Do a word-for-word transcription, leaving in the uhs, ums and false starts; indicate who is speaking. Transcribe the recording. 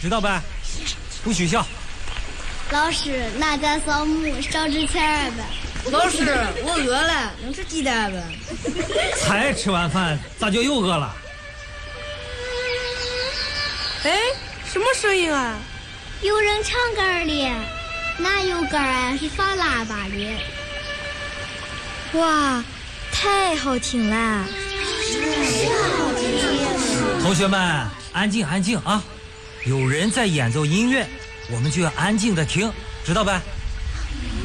Speaker 1: 知道吧？不许笑。
Speaker 2: 老师，那咱扫墓少值钱呗。
Speaker 3: 老师，我饿了，能吃鸡蛋呗？
Speaker 1: 才吃完饭，咋就又饿了？
Speaker 4: 哎，什么声音啊？
Speaker 2: 有人唱歌的，哪有歌啊？是放喇叭的。
Speaker 5: 哇，太好听了！
Speaker 1: 同学们，安静安静啊！有人在演奏音乐，我们就要安静的听，知道吧？